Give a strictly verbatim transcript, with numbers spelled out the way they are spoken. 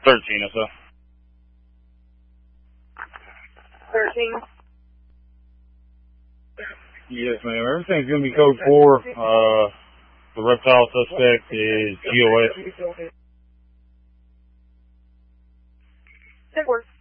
Thirteen or so. Thirteen. Yes, ma'am. Everything's gonna be code four. Uh, the reptile suspect is G O S. That works.